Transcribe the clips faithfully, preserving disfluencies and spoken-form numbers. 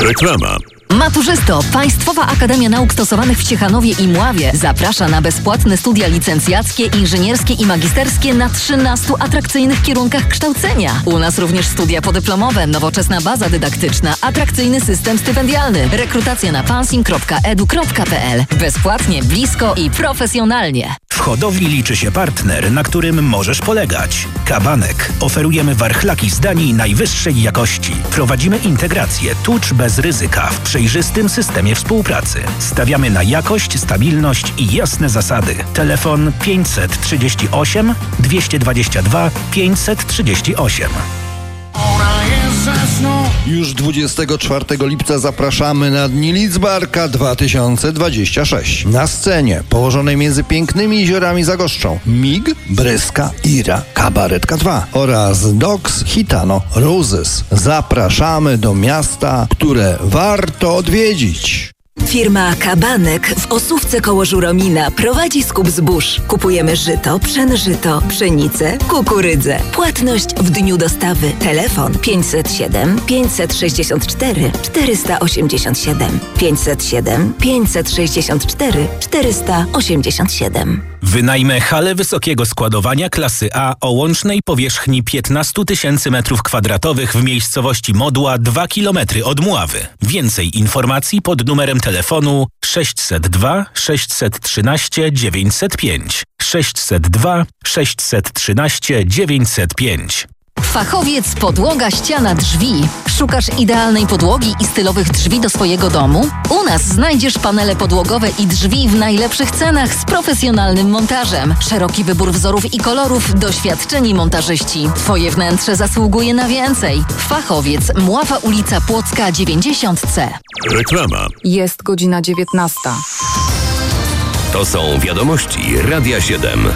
Reklama. Maturzysto, Państwowa Akademia Nauk Stosowanych w Ciechanowie i Mławie zaprasza na bezpłatne studia licencjackie, inżynierskie i magisterskie na trzynastu atrakcyjnych kierunkach kształcenia. U nas również studia podyplomowe, nowoczesna baza dydaktyczna, atrakcyjny system stypendialny. Rekrutacja na pansing kropka edu kropka pe el. Bezpłatnie, blisko i profesjonalnie. W hodowli liczy się partner, na którym możesz polegać. Kabanek. Oferujemy warchlaki z Danii najwyższej jakości. Prowadzimy integrację tucz bez ryzyka w przejrzystym systemie współpracy. Stawiamy na jakość, stabilność i jasne zasady. Telefon pięćset trzydzieści osiem dwieście dwadzieścia dwa pięćset trzydzieści osiem. Już dwudziestego czwartego lipca zapraszamy na Dni Lidzbarka dwa tysiące dwadzieścia sześć. Na scenie położonej między pięknymi jeziorami zagoszczą Mig, Bryska, Ira, Kabaretka dwa oraz Dogs, Hitano, Roses. Zapraszamy do miasta, które warto odwiedzić. Firma Kabanek w Osówce koło Żuromina prowadzi skup zbóż. Kupujemy żyto, pszenżyto, pszenicę, kukurydzę. Płatność w dniu dostawy. Telefon pięćset siedem pięćset sześćdziesiąt cztery czterysta osiemdziesiąt siedem. pięćset siedem pięćset sześćdziesiąt cztery czterysta osiemdziesiąt siedem. Wynajmę halę wysokiego składowania klasy A o łącznej powierzchni piętnaście tysięcy metrów kwadratowych w miejscowości Modła, dwa kilometry od Mławy. Więcej informacji pod numerem telefonu sześćset dwa sześćset trzynaście dziewięćset pięć. sześćset dwa sześćset trzynaście dziewięćset pięć. Fachowiec Podłoga, Ściana, Drzwi. Szukasz idealnej podłogi i stylowych drzwi do swojego domu? U nas znajdziesz panele podłogowe i drzwi w najlepszych cenach z profesjonalnym montażem. Szeroki wybór wzorów i kolorów, doświadczeni montażyści. Twoje wnętrze zasługuje na więcej. Fachowiec, Mława, ulica Płocka dziewięćdziesiąt C. Reklama. Jest godzina dziewiętnasta. To są wiadomości Radia siedem.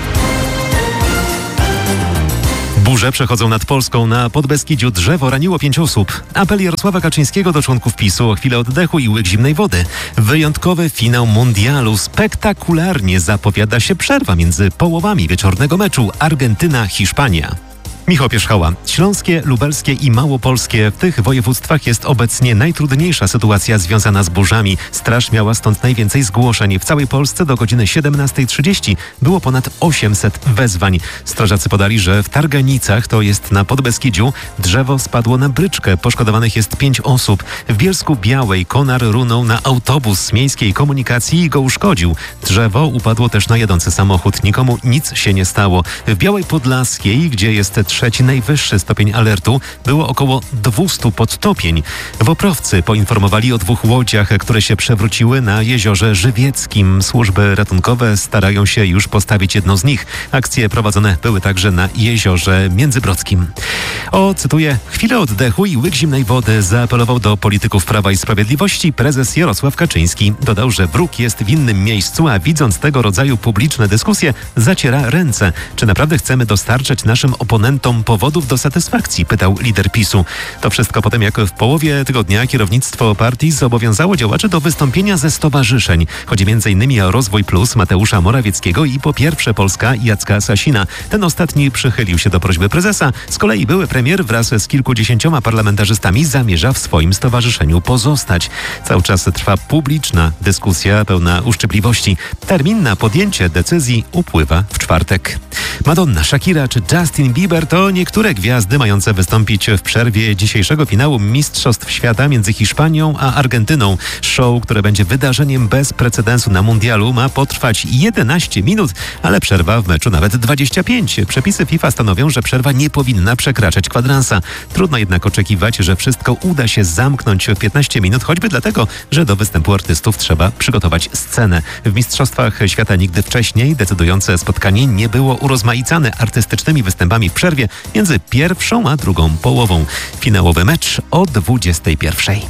Burze przechodzą nad Polską. Na Podbeskidziu drzewo raniło pięć osób. Apel Jarosława Kaczyńskiego do członków PiSu o chwilę oddechu i łyk zimnej wody. Wyjątkowy finał mundialu. Spektakularnie zapowiada się przerwa między połowami wieczornego meczu Argentyna-Hiszpania. Michał Pierzchała. Śląskie, lubelskie i małopolskie. W tych województwach jest obecnie najtrudniejsza sytuacja związana z burzami. Straż miała stąd najwięcej zgłoszeń. W całej Polsce do godziny siedemnastej trzydzieści było ponad osiemset wezwań. Strażacy podali, że w Targanicach, to jest na Podbeskidziu, drzewo spadło na bryczkę. Poszkodowanych jest pięć osób. W Bielsku Białej konar runął na autobus z miejskiej komunikacji i go uszkodził. Drzewo upadło też na jadący samochód. Nikomu nic się nie stało. W Białej Podlaskiej, gdzie jest trzeci najwyższy stopień alertu, było około dwieście podtopień. W Oprowcy poinformowali o dwóch łodziach, które się przewróciły na jeziorze Żywieckim. Służby ratunkowe starają się już postawić jedną z nich. Akcje prowadzone były także na jeziorze Międzybrodzkim. O, cytuję, chwilę oddechu i łyk zimnej wody zaapelował do polityków Prawa i Sprawiedliwości prezes Jarosław Kaczyński. Dodał, że wróg jest w innym miejscu, a widząc tego rodzaju publiczne dyskusje, zaciera ręce. Czy naprawdę chcemy dostarczać naszym oponentom powodów do satysfakcji? Pytał lider PiSu. To wszystko po tym, jak w połowie tygodnia kierownictwo partii zobowiązało działaczy do wystąpienia ze stowarzyszeń. Chodzi między innymi o Rozwój Plus Mateusza Morawieckiego i Po Pierwsze Polska Jacka Sasina. Ten ostatni przychylił się do prośby prezesa. Z kolei były premier wraz z kilkudziesięcioma parlamentarzystami zamierza w swoim stowarzyszeniu pozostać. Cały czas trwa publiczna dyskusja pełna uszczypliwości. Termin na podjęcie decyzji upływa w czwartek. Madonna, Shakira czy Justin Bieber to niektóre gwiazdy mające wystąpić w przerwie dzisiejszego finału Mistrzostw Świata między Hiszpanią a Argentyną. Show, które będzie wydarzeniem bez precedensu na mundialu, ma potrwać jedenaście minut, ale przerwa w meczu nawet dwadzieścia pięć. Przepisy FIFA stanowią, że przerwa nie powinna przekraczać kwadransa. Trudno jednak oczekiwać, że wszystko uda się zamknąć w piętnaście minut, choćby dlatego, że do występu artystów trzeba przygotować scenę. W Mistrzostwach Świata nigdy wcześniej decydujące spotkanie nie było urozmaicane artystycznymi występami w przerwie między pierwszą a drugą połową. Finałowy mecz o dwudziestej pierwszej.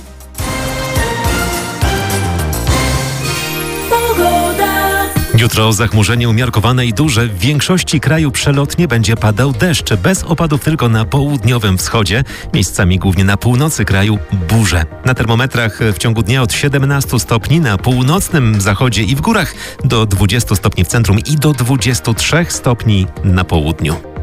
Jutro zachmurzenie umiarkowane i duże. W większości kraju przelotnie będzie padał deszcz. Bez opadów tylko na południowym wschodzie. Miejscami głównie na północy kraju burze. Na termometrach w ciągu dnia od siedemnastu stopni na północnym zachodzie i w górach do dwudziestu stopni w centrum i do dwudziestu trzech stopni na południu.